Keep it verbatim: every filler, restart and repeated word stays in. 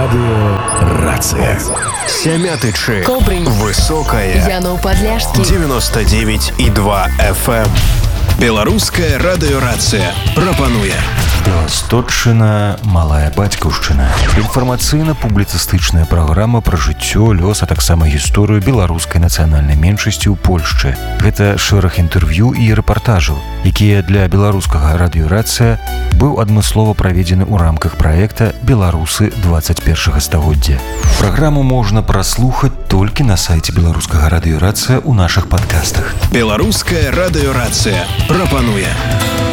Радио Рация. Сямятычы. Кобрынь. Высокая. Янов Подляшский. девяносто девять и два эф эм. Беларуская радыёрацыя прапануе Беластотчына, малая бацькаўшчына. Інфармацыйна-публіцыстычная праграма пра жыццё, лёс, а таксама гісторыю беларускай нацыянальнай меншасці ў Польшчы. Гэта шэраг інтэрв'ю і рэпартажаў, якія для беларускага радыёрацыя быў адмыслова праведзены ў рамках праекта «Беларусы двадцать першага стагоддзя». Праграму можна праслухаць толькі на сайце беларускага радыёрацыя ў нашых падкастах. Беларуская радыёрацыя прапануе